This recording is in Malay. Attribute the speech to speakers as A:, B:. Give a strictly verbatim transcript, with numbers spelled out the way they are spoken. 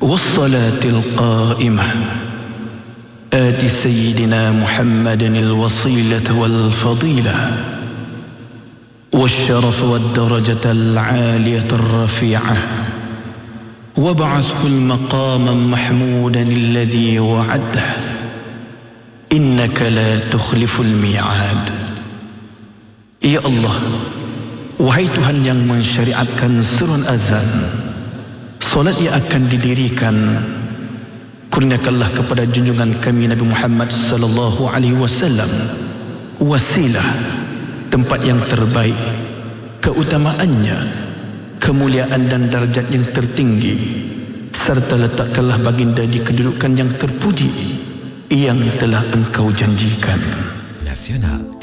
A: والصلاة القائمة آت سيدنا محمد الوصيلة والفضيلة والشرف والدرجة العالية الرفيعة وابعثه المقام محمودا الذي وعده إنك لا تخلف الميعاد. Ya Allah, wahai Tuhan yang mensyariatkan seruan azan, solat yang akan didirikan, kurniakanlah kepada junjungan kami Nabi Muhammad sallallahu alaihi wasallam wasilah, tempat yang terbaik, keutamaannya, kemuliaan dan darjat yang tertinggi, serta letakkanlah baginda di kedudukan yang terpuji yang telah engkau janjikan.
B: Nasional.